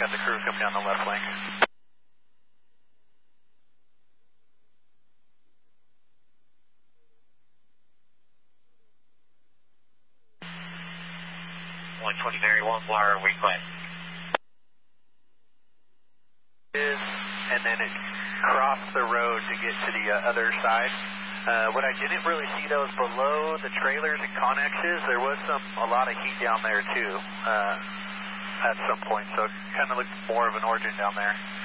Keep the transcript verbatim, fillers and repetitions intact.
got the crew coming down the left flank. one twenty Mary, one flyer, we climb. And then it crossed the road to get to the uh, other side. Uh, what I didn't really see though is below the trailers and connexes, there was some a lot of heat down there too uh, at some point, so it kind of looked more of an origin down there.